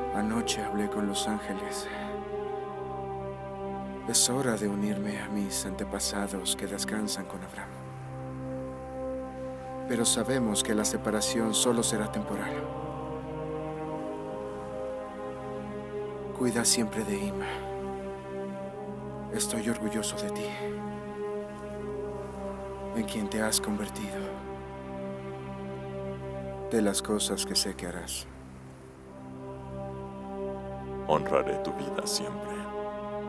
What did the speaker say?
Anoche hablé con los ángeles. Es hora de unirme a mis antepasados que descansan con Abraham. Pero sabemos que la separación solo será temporal. Cuida siempre de Ima. Estoy orgulloso de ti, en quien te has convertido, de las cosas que sé que harás. Honraré tu vida siempre.